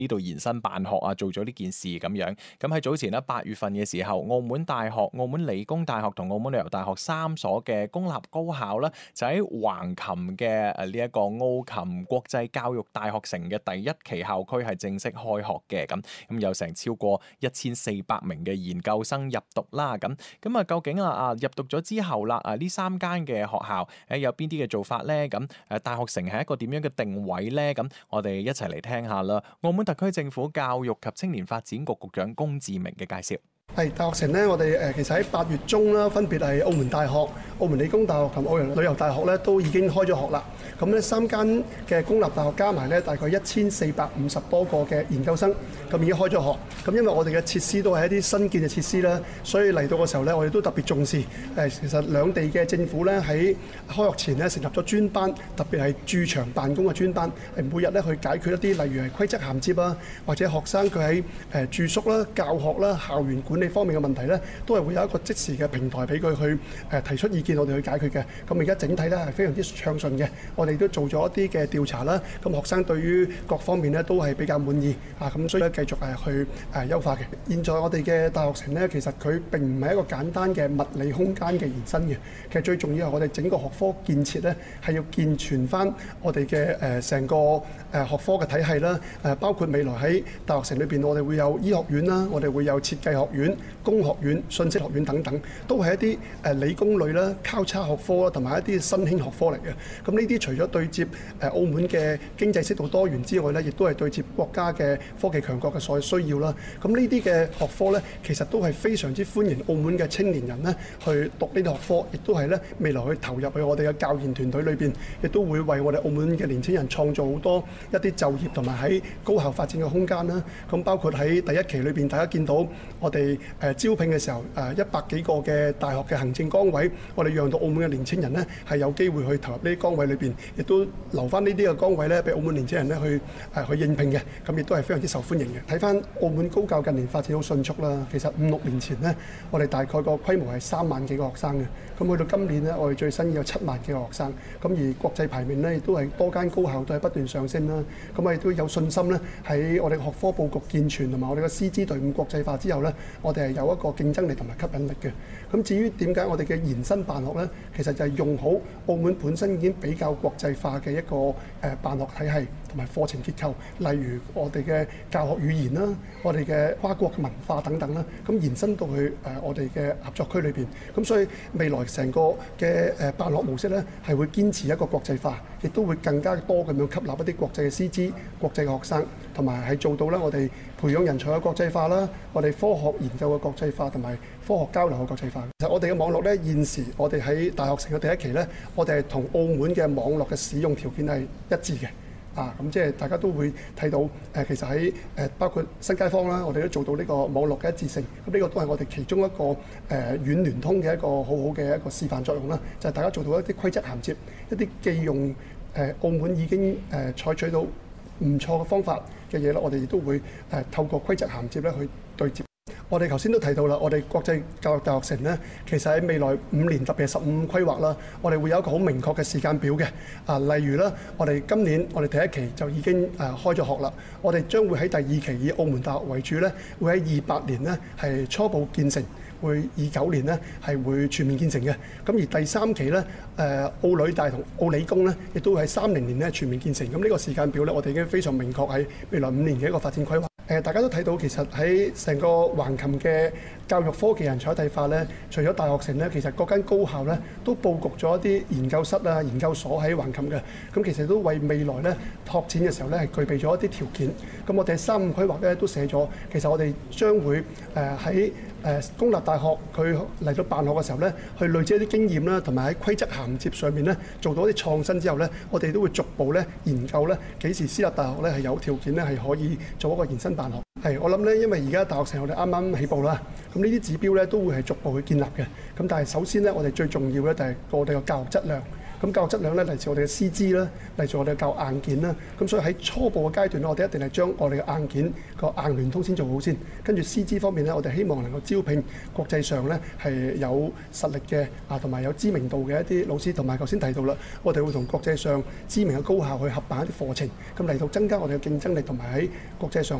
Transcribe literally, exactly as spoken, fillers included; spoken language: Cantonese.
呢度延伸辦學啊，做咗呢件事咁樣。咁喺早前咧八月份嘅時候，澳門大學、澳門理工大學同澳門旅遊大學三所嘅公立高校咧，就喺橫琴嘅誒呢一個澳琴國際教育大學城嘅第一期校區係正式開學嘅。咁咁有成超過一千四百名嘅研究生入讀啦。咁咁啊，究竟啊啊入讀咗之後啦，啊呢三間嘅學校誒有邊啲嘅做法咧？咁誒大學城係一個點樣嘅定位咧？咁我哋一齊嚟聽下啦。澳門特區政府教育及青年發展局局長龔志明嘅介紹。 係大學城咧，我哋誒其實喺八月中啦，分別係澳門大學、澳門理工大學同澳門旅遊大學咧，都已經開咗學啦。咁咧三間嘅公立大學加埋咧，大概一千四百五十多個嘅研究生，咁已經開咗學。咁因為我哋嘅設施都係一啲新建嘅設施啦，所以嚟到嘅時候咧，我哋都特別重視。誒，其實兩地嘅政府咧喺開學前咧成立咗專班，特別係駐場辦公嘅專班，係每日咧去解決一啲例如係規則銜接啊，或者學生佢喺誒住宿啦、教學啦、校園管理方面嘅問題咧，都係會有一個即時嘅平台俾佢去誒提出意見，我哋去解決嘅。咁而家整體咧係非常之暢順嘅，我哋都做咗一啲嘅調查啦。咁學生對於各方面咧都係比較滿意啊，咁所以咧繼續係去誒優化嘅。現在我哋嘅大學城咧，其實佢並唔係一個簡單嘅物理空間嘅延伸嘅。其實最重要係我哋整個學科建設咧，係要健全翻我哋嘅誒成個誒學科嘅體系啦。誒包括未來喺大學城裏邊，我哋會有醫學院啦，我哋會有設計學院、工學院、信息學院等等，都係一啲誒理工類啦、交叉學科啦，同埋一啲新興學科嚟嘅。咁呢啲除咗對接誒澳門嘅經濟適度多元之外咧，亦都係對接國家嘅科技強國嘅所需要啦。咁呢啲嘅學科咧，其實都係非常之歡迎澳門嘅青年人咧去讀呢啲學科，亦都係咧未來去投入去我哋嘅教研團隊裏邊，亦都會為我哋澳門嘅年輕人創造好多一啲就業同埋喺高校發展嘅空間啦。咁包括喺第一期裏邊，大家見到我哋誒招聘嘅時候，誒一百幾個嘅大學嘅行政崗位，我哋讓到澳門嘅年青人呢係有機會去投入呢啲崗位裏邊，亦都留翻呢啲嘅崗位咧俾澳門年青人咧去誒去應聘嘅，咁亦都係非常之受歡迎嘅。睇翻澳門高教近年發展好迅速啦，其實五六年前呢，我哋大概個規模係三萬幾個學生嘅，咁去到今年呢，我哋最新有七萬幾個學生，咁而國際排名呢，亦都係多間高校都係不斷上升啦，咁我哋都有信心咧喺我哋學科佈局健全同埋我哋嘅師資隊伍國際化之後咧，我哋係有一個競爭力同埋吸引力嘅。咁至於點解我哋嘅延伸辦學咧，其實就係用好澳門本身已經比較國際化嘅一個誒辦學體系同埋課程結構，例如我哋嘅教學語言啦，我哋嘅跨國文化等等啦，咁延伸到去誒我哋嘅合作區裏邊。咁所以未來成個嘅誒辦學模式咧，係會堅持一個國際化，亦都會更加多咁樣吸納一啲國際嘅師資、國際嘅學生，同埋係做到咧我哋培養人才嘅國際化啦，我哋科學研究嘅國際化同埋科學交流嘅國際化。其實我哋嘅網絡咧，現時我哋喺大學城嘅第一期咧，我哋係同澳門嘅網絡嘅使用條件係一致嘅。啊，咁即係大家都會睇到誒、呃，其實喺誒、呃、包括新街坊啦，我哋都做到呢個網絡嘅一致性。咁呢個都係我哋其中一個誒、呃、軟聯通嘅一個好好嘅一個示範作用啦。就係、是、大家做到一啲規則銜接，一啲既用誒、呃、澳門已經誒、呃、採取到唔錯嘅方法嘅嘢啦，我哋亦都會誒、呃、透過規則銜接咧去對接。我哋頭先都提到啦，我哋國際教育大學城咧，其實喺未來五年，特別係十五規劃啦，我哋會有一個好明確嘅時間表嘅。啊，例如啦，我哋今年我哋第一期就已經誒開咗學啦，我哋將會喺第二期以澳門大學為主咧，會喺二八年咧係初步建成，會二九年咧係會全面建成嘅。咁而第三期咧，誒澳旅大同澳理工咧，亦都會喺三零年咧全面建成。咁呢個時間表咧，我哋已經非常明確喺未來五年嘅一個發展規劃。誒，大家都睇到其實喺成個橫琴嘅教育科技人才一體化咧，除咗大學城咧，其實各間高校咧都佈局咗一啲研究室啊、研究所喺橫琴嘅。咁其實都為未來咧拓展嘅時候咧係具備咗一啲條件。咁我哋三五規劃咧都寫咗，其實我哋將會誒喺誒公立大學佢嚟到辦學嘅時候咧，去累積一啲經驗啦，同埋喺規則銜接上面咧做到一啲創新之後咧，我哋都會逐步咧研究咧幾時私立大學咧係有條件咧係可以做一個延伸辦學。係，我諗咧，因為而家大學城我哋啱啱起步啦，咁呢啲指標咧都會係逐步去建立嘅。咁但係首先咧，我哋最重要咧就係我哋個教育質量。 咁教育質量咧嚟自我哋嘅師資啦，嚟自我哋嘅教育硬件啦。咁所以喺初步嘅階段咧，我哋一定係將我哋嘅硬件個硬聯通先做好先。跟住師資方面咧，我哋希望能夠招聘國際上咧係有實力嘅啊，同埋有知名度嘅一啲老師，同埋頭先提到啦，我哋會同國際上知名嘅高校去合辦一啲課程，咁嚟到增加我哋嘅競爭力，同埋喺國際上